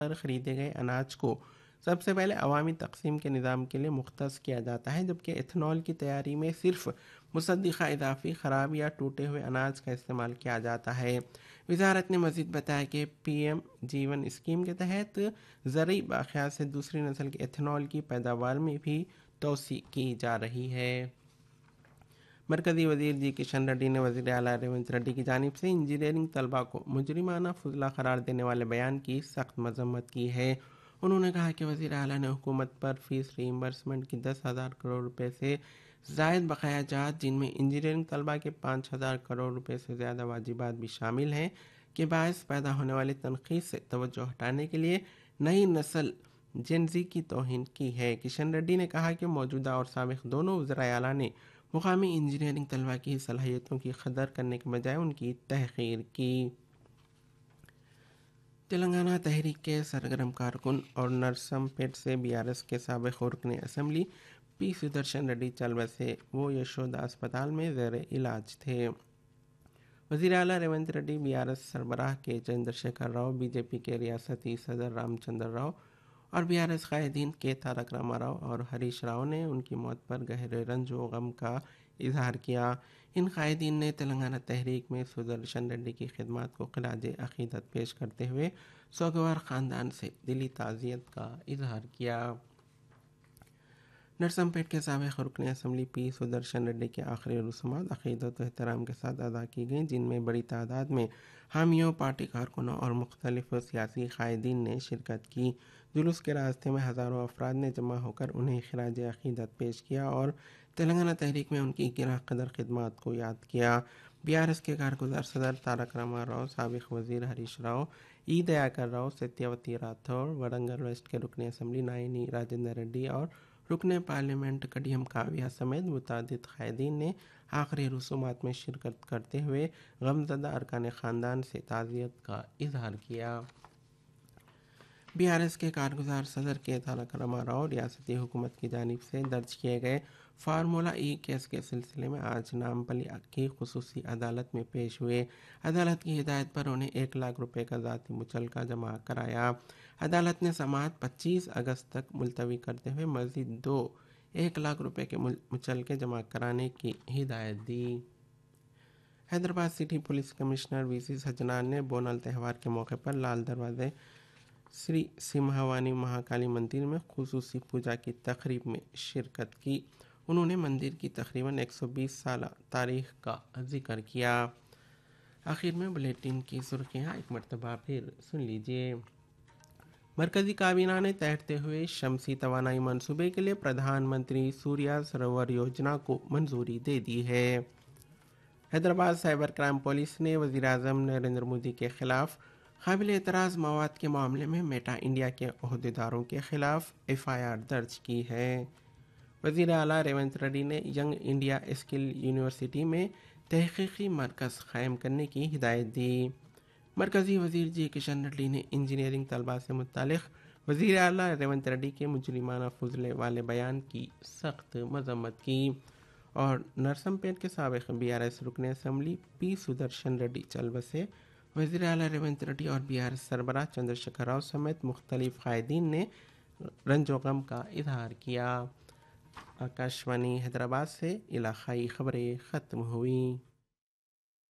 پر خریدے گئے اناج کو سب سے پہلے عوامی تقسیم کے نظام کے لیے مختص کیا جاتا ہے، جبکہ ایتھنول کی تیاری میں صرف مصدقہ اضافی خراب یا ٹوٹے ہوئے اناج کا استعمال کیا جاتا ہے۔ وزارت نے مزید بتایا کہ پی ایم جیون اسکیم کے تحت زرعی باقیات سے دوسری نسل کے ایتھنول کی پیداوار میں بھی توسیع کی جا رہی ہے۔ مرکزی وزیر جی کشن ریڈی نے وزیر اعلیٰ ریونت ریڈی کی جانب سے انجینئرنگ طلباء کو مجرمانہ فضلہ قرار دینے والے بیان کی سخت مذمت کی ہے۔ انہوں نے کہا کہ وزیر اعلیٰ نے حکومت پر فیس ری ایمبرسمنٹ کی 10,000 کروڑ روپے سے زائد بقایا جات، جن میں انجینئرنگ طلباء کے 5,000 کروڑ روپے سے زیادہ واجبات بھی شامل ہیں، کے باعث پیدا ہونے والی تنقید سے توجہ ہٹانے کے لیے نئی نسل جین زی کی توہین کی ہے۔ کشن ریڈی نے کہا کہ موجودہ اور سابق دونوں وزرائے اعلیٰ نے مقامی انجینئرنگ طلباء کی صلاحیتوں کی قدر کرنے کے بجائے ان کی تحقیر کی۔ تلنگانہ تحریک کے سرگرم کارکن اور نرسم پیٹ سے بی آر ایس کے سابق رکن اسمبلی پی سدرشن ریڈی چل بسے، وہ یشودا اسپتال میں زیر علاج تھے۔ وزیر اعلیٰ Revanth Reddy, be R S سربراہ کے چندر شیکھر راؤ، بی جے پی کے ریاستی صدر رام چندر راؤ اور بی آر ایس قائدین کے تارک راما راؤ اور ہریش راؤ نے ان کی موت پر گہرے رنج و غم کا اظہار کیا۔ ان قائدین نے تلنگانہ تحریک میں سدرشن ریڈی کی خدمات کو خراج عقیدت پیش کرتے ہوئے سوگوار خاندان سے دلی تعزیت کا اظہار کیا۔ نرسم پیٹ کے سابق رکن اسمبلی پی سدرشن ریڈی کے آخری رسومات عقیدت و احترام کے ساتھ ادا کی گئیں، جن میں بڑی تعداد میں حامیوں، پارٹی کارکنوں اور مختلف سیاسی قائدین نے شرکت کی۔ جلوس کے راستے میں ہزاروں افراد نے جمع ہو کر انہیں خراج عقیدت پیش کیا اور تلنگانہ تحریک میں ان کی گراں قدر خدمات کو یاد کیا۔ بی آر ایس کے کارگزار صدر تارک راما راؤ، سابق وزیر ہریش راؤ، ای دیاکر راؤ، ستیاوتی راتھوڑ، ورنگل ویسٹ کے رکن اسمبلی نائنی راجندر ریڈی اور رکن پارلیمنٹ کڈیم کاویہ سمیت متعدد قائدین نے آخری رسومات میں شرکت کرتے ہوئے غمزدہ ارکان خاندان سے تعزیت کا اظہار کیا۔ بی آر ایس کے کارگزار صدر کے تارک راما راؤ ریاستی حکومت کی جانب سے درج کیے گئے فارمولہ ای کیس کے سلسلے میں آج نامپلی کی خصوصی عدالت میں پیش ہوئے۔ عدالت کی ہدایت پر انہیں 1,00,000 روپے کا ذاتی مچلکہ جمع کرایا۔ عدالت نے سماعت 25 اگست تک ملتوی کرتے ہوئے مزید 1,00,000 روپے کے مچلکے جمع کرانے کی ہدایت دی۔ حیدرآباد سٹی پولیس کمشنر وی سی سجنان نے بونال تہوار کے موقع پر لال دروازے سری سمہاوانی مہاکالی مندر میں خصوصی پوجا کی تقریب میں شرکت کی۔ انہوں نے مندر کی تقریباً 120 سالہ تاریخ کا ذکر کیا۔ آخر میں بلیٹن کی سرخیاں ایک مرتبہ پھر سن لیجیے۔ مرکزی کابینہ نے تیرتے ہوئے شمسی توانائی منصوبے کے لیے پردھان منتری سوریہ سروور یوجنا کو منظوری دے دی ہے۔ حیدرآباد سائبر کرائم پولیس نے وزیر اعظم نریندر مودی کے خلاف قابل اعتراض مواد کے معاملے میں میٹا انڈیا کے عہدیداروں کے خلاف ایف آئی آر درج کی ہے۔ وزیر اعلیٰ ریونت ریڈی نے ینگ انڈیا اسکل یونیورسٹی میں تحقیقی مرکز قائم کرنے کی ہدایت دی۔ مرکزی وزیر جی کشن ریڈی نے انجینئرنگ طلباء سے متعلق وزیر اعلیٰ ریونت ریڈی کے مجرمانہ فضلے والے بیان کی سخت مذمت کی اور نرسم پیٹ کے سابق بی آر ایس رکن اسمبلی پی سدرشن ریڈی چل بسے، وزیر اعلیٰ ریونت ریڈی اور بی آر ایس سربراہ چندر شیکھر راؤ سمیت مختلف قائدین نے رنج و غم کا اظہار کیا۔ آکاشوانی حیدرآباد سے علاقائی خبریں ختم ہوئیں۔